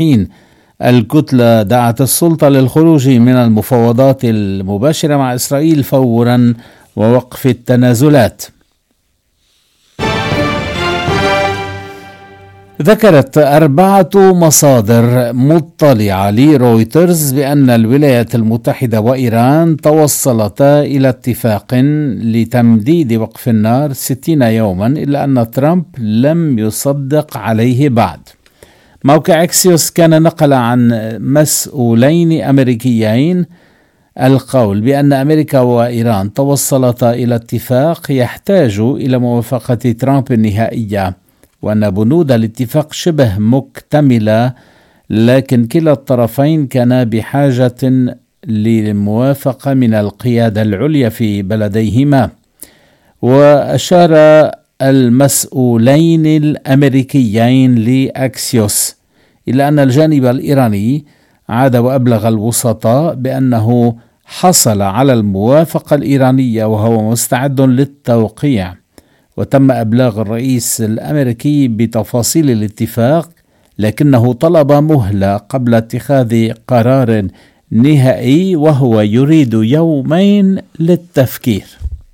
حين الكتلة دعت السلطة للخروج من المفاوضات المباشرة مع إسرائيل فورا ووقف التنازلات. ذكرت 4 مصادر مطلعة لرويترز بأن الولايات المتحدة وإيران توصلتا إلى اتفاق لتمديد وقف النار 60 يوما، إلا أن ترامب لم يصدق عليه بعد. موقع أكسيوس كان نقل عن مسؤولين أمريكيين القول بأن أمريكا وإيران توصلتا إلى اتفاق يحتاج إلى موافقة ترامب النهائية، وأن بنود الاتفاق شبه مكتملة، لكن كلا الطرفين كانا بحاجة للموافقة من القيادة العليا في بلديهما. وأشار المسؤولين الأمريكيين لأكسيوس إلى أن الجانب الإيراني عاد وأبلغ الوسطاء بأنه حصل على الموافقة الإيرانية وهو مستعد للتوقيع، وتم إبلاغ الرئيس الأمريكي بتفاصيل الاتفاق، لكنه طلب مهلة قبل اتخاذ قرار نهائي وهو يريد يومين للتفكير.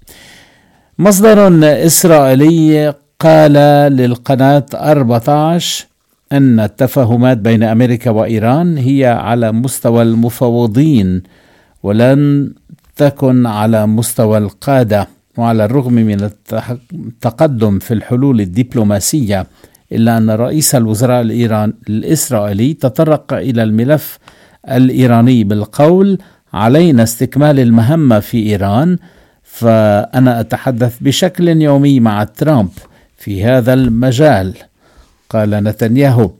مصدر إسرائيلي قال للقناة 14 أن التفاهمات بين أمريكا وإيران هي على مستوى المفاوضين ولن تكن على مستوى القادة، وعلى الرغم من التقدم في الحلول الدبلوماسية إلا أن رئيس الوزراء الإسرائيلي تطرق إلى الملف الإيراني بالقول: علينا استكمال المهمة في إيران، فأنا أتحدث بشكل يومي مع ترامب في هذا المجال. قال نتنياهو.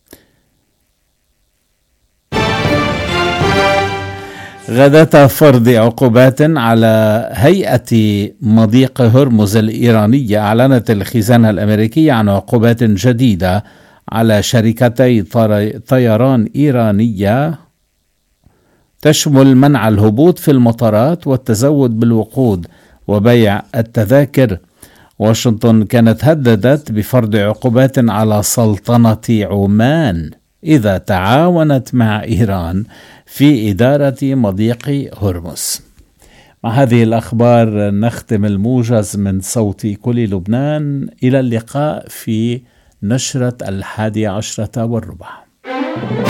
غداة فرض عقوبات على هيئة مضيق هرمز الإيرانية، أعلنت الخزانة الأمريكية عن عقوبات جديدة على شركتي طيران إيرانية تشمل منع الهبوط في المطارات والتزود بالوقود وبيع التذاكر. واشنطن كانت هددت بفرض عقوبات على سلطنة عمان إذا تعاونت مع إيران في إدارة مضيق هرمز. مع هذه الأخبار نختم الموجز من صوت كل لبنان. إلى اللقاء في نشرة 11:15.